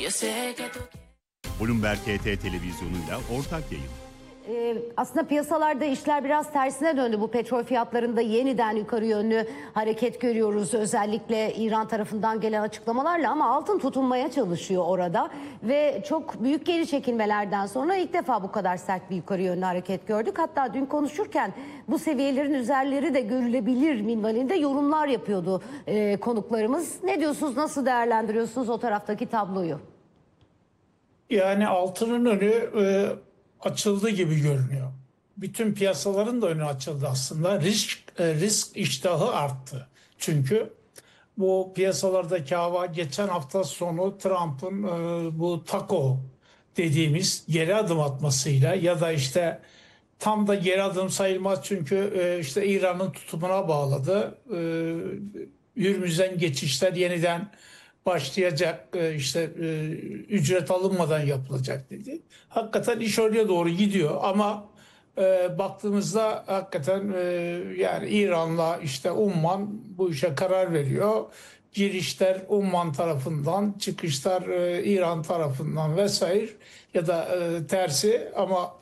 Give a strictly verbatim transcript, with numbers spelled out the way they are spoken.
Bloomberg H T televizyonuyla ortak yayın. Ee, aslında piyasalarda işler biraz tersine döndü. Bu petrol fiyatlarında yeniden yukarı yönlü hareket görüyoruz. Özellikle İran tarafından gelen açıklamalarla, ama altın tutunmaya çalışıyor orada. Ve çok büyük geri çekilmelerden sonra ilk defa bu kadar sert bir yukarı yönlü hareket gördük. Hatta dün konuşurken bu seviyelerin üzerleri de görülebilir minvalinde yorumlar yapıyordu e, konuklarımız. Ne diyorsunuz, nasıl değerlendiriyorsunuz o taraftaki tabloyu? Yani altının önü e, açıldı gibi görünüyor. Bütün piyasaların da önü açıldı aslında. Risk e, risk iştahı arttı. Çünkü bu piyasalardaki hava geçen hafta sonu Trump'ın e, bu taco dediğimiz geri adım atmasıyla, ya da işte tam da geri adım sayılmaz çünkü e, işte İran'ın tutumuna bağladı. E, Hürmüz'den geçişler yeniden başlayacak, e, işte e, ücret alınmadan yapılacak dedi. Hakikaten iş oraya doğru gidiyor, ama e, baktığımızda hakikaten e, yani İran'la işte Umman bu işe karar veriyor. Girişler Umman tarafından, çıkışlar e, İran tarafından vesaire, ya da e, tersi, ama